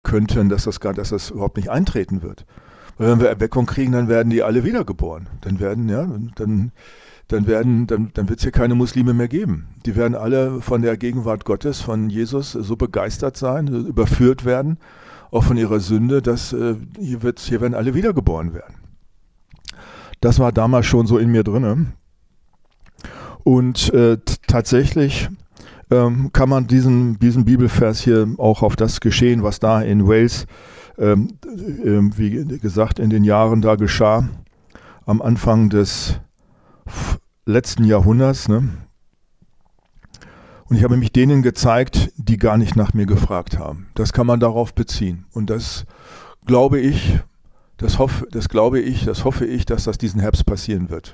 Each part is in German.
könnten, dass das überhaupt nicht eintreten wird. Weil wenn wir Erweckung kriegen, dann werden die alle wiedergeboren. Dann wird es hier keine Muslime mehr geben. Die werden alle von der Gegenwart Gottes, von Jesus so begeistert sein, überführt werden, auch von ihrer Sünde, dass hier werden alle wiedergeboren werden. Das war damals schon so in mir drinne. Und tatsächlich kann man diesen Bibelvers hier auch auf das Geschehen, was da in Wales, wie gesagt, in den Jahren da geschah, am Anfang des letzten Jahrhunderts. Ne? Und ich habe mich denen gezeigt, die gar nicht nach mir gefragt haben. Das kann man darauf beziehen. Und das glaube ich, das hoffe ich, dass das diesen Herbst passieren wird.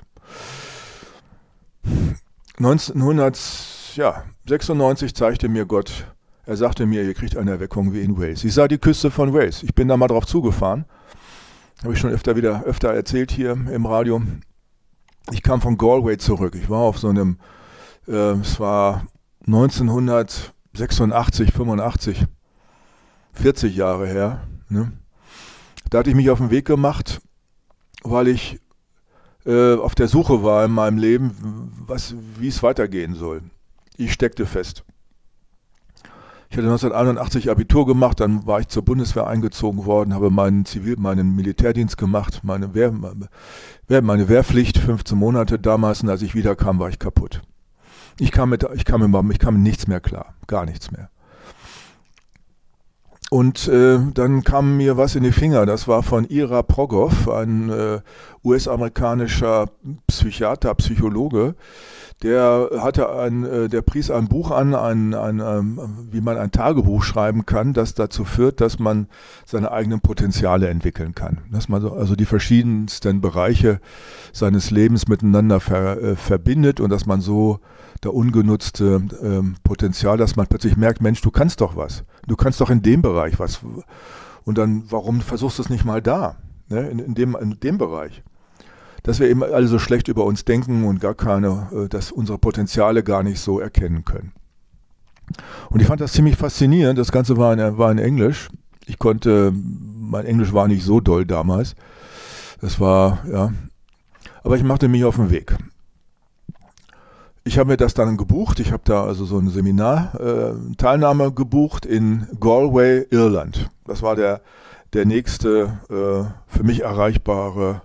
1996 zeigte mir Gott, er sagte mir, ihr kriegt eine Erweckung wie in Wales. Ich sah die Küste von Wales. Ich bin da mal drauf zugefahren. Habe ich schon öfter erzählt hier im Radio. Ich kam von Galway zurück. Ich war auf so einem, es war 1986, 85, 40 Jahre her. Ne? Da hatte ich mich auf den Weg gemacht, weil ich auf der Suche war in meinem Leben, wie es weitergehen soll. Ich steckte fest. Ich hatte 1981 Abitur gemacht, dann war ich zur Bundeswehr eingezogen worden, habe meinen Militärdienst gemacht, meine Wehrpflicht, 15 Monate damals, und als ich wiederkam, war ich kaputt. Ich kam mit nichts mehr klar, gar nichts mehr. Und dann kam mir was in die Finger, das war von Ira Progoff, ein US-amerikanischer Psychiater, Psychologe. Der pries ein Buch an, wie man ein Tagebuch schreiben kann, das dazu führt, dass man seine eigenen Potenziale entwickeln kann. Dass man also die verschiedensten Bereiche seines Lebens miteinander verbindet und dass man so der ungenutzte Potenzial, dass man plötzlich merkt, Mensch, du kannst doch was. Du kannst doch in dem Bereich was. Und dann, warum versuchst du es nicht mal da, ne? in dem Bereich? Dass wir eben alle so schlecht über uns denken und dass unsere Potenziale gar nicht so erkennen können. Und ich fand das ziemlich faszinierend. Das Ganze war in Englisch. Mein Englisch war nicht so doll damals. Aber ich machte mich auf den Weg. Ich habe mir das dann gebucht. Ich habe da also so ein Seminar, Teilnahme gebucht in Galway, Irland. Das war der nächste für mich erreichbare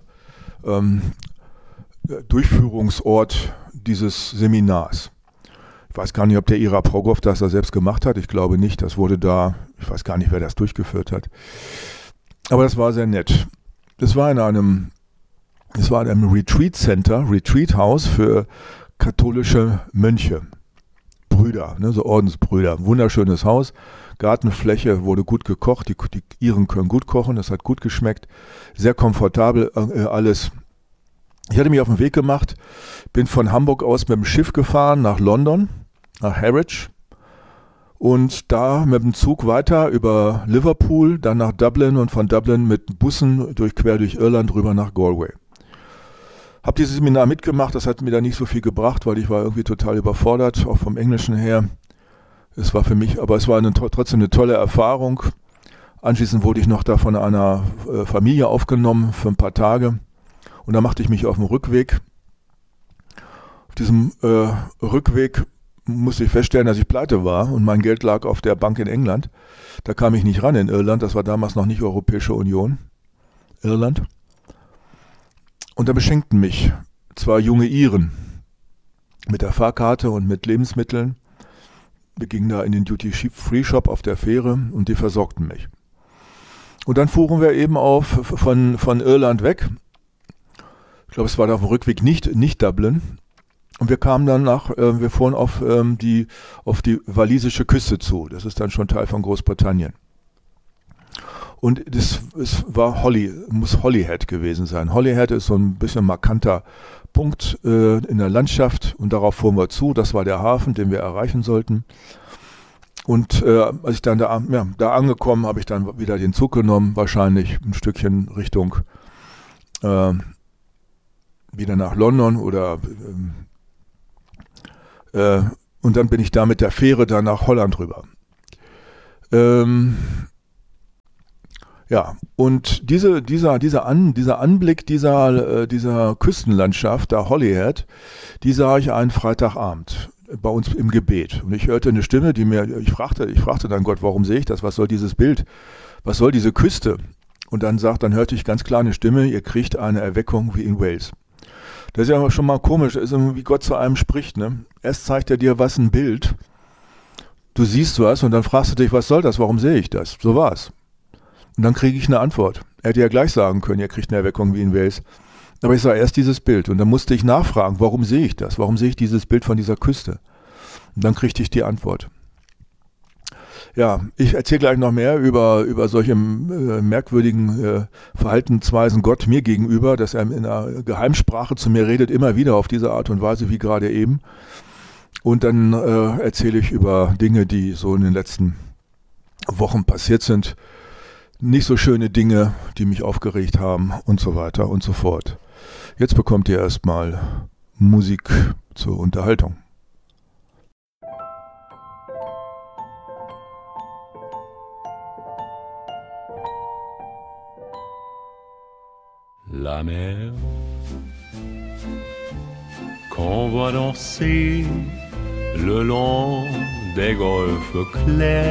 Durchführungsort dieses Seminars. Ich weiß gar nicht, ob der Ira Progoff das da selbst gemacht hat. Ich glaube nicht. Das wurde da, ich weiß gar nicht, wer das durchgeführt hat. Aber das war sehr nett. Das war in einem Retreat Center, Retreat House für katholische Mönche, Brüder, ne, so Ordensbrüder. Wunderschönes Haus, Gartenfläche, wurde gut gekocht, die Iren können gut kochen, das hat gut geschmeckt, sehr komfortabel alles. Ich hatte mich auf den Weg gemacht, bin von Hamburg aus mit dem Schiff gefahren nach London, nach Harwich und da mit dem Zug weiter über Liverpool, dann nach Dublin und von Dublin mit Bussen quer durch Irland rüber nach Galway. Habe dieses Seminar mitgemacht, das hat mir da nicht so viel gebracht, weil ich war irgendwie total überfordert, auch vom Englischen her. Es war trotzdem eine tolle Erfahrung. Anschließend wurde ich noch da von einer Familie aufgenommen für ein paar Tage und da machte ich mich auf den Rückweg. Auf diesem Rückweg musste ich feststellen, dass ich pleite war und mein Geld lag auf der Bank in England. Da kam ich nicht ran in Irland, das war damals noch nicht Europäische Union, Irland. Und da beschenkten mich 2 junge Iren mit der Fahrkarte und mit Lebensmitteln. Wir gingen da in den Duty-Free-Shop auf der Fähre und die versorgten mich. Und dann fuhren wir eben von Irland weg. Ich glaube, es war da auf dem Rückweg nicht Dublin. Und wir kamen dann wir fuhren auf die walisische Küste zu. Das ist dann schon Teil von Großbritannien. Und es muss Holyhead gewesen sein. Holyhead ist so ein bisschen markanter Punkt in der Landschaft und darauf fuhren wir zu. Das war der Hafen, den wir erreichen sollten. Und als ich dann da angekommen, habe ich dann wieder den Zug genommen, wahrscheinlich ein Stückchen Richtung wieder nach London und dann bin ich da mit der Fähre dann nach Holland rüber. Ja, und dieser Anblick dieser Küstenlandschaft, da Holyhead, die sah ich einen Freitagabend bei uns im Gebet. Und ich hörte eine Stimme, ich fragte dann Gott, warum sehe ich das? Was soll dieses Bild? Was soll diese Küste? Und dann hörte ich ganz klar eine Stimme, ihr kriegt eine Erweckung wie in Wales. Das ist ja schon mal komisch, das ist wie Gott zu einem spricht, ne? Erst zeigt er dir ein Bild, du siehst was und dann fragst du dich, was soll das? Warum sehe ich das? So war's. Und dann kriege ich eine Antwort. Er hätte ja gleich sagen können, ihr kriegt eine Erweckung wie in Wales. Aber ich sah erst dieses Bild und dann musste ich nachfragen, warum sehe ich das? Warum sehe ich dieses Bild von dieser Küste? Und dann kriegte ich die Antwort. Ja, ich erzähle gleich noch mehr über solche merkwürdigen Verhaltensweisen Gott mir gegenüber, dass er in einer Geheimsprache zu mir redet, immer wieder auf diese Art und Weise wie gerade eben. Und dann erzähle ich über Dinge, die so in den letzten Wochen passiert sind. Nicht so schöne Dinge, die mich aufgeregt haben und so weiter und so fort. Jetzt bekommt ihr erstmal Musik zur Unterhaltung. La mer qu'on voit danser le long des golfes clairs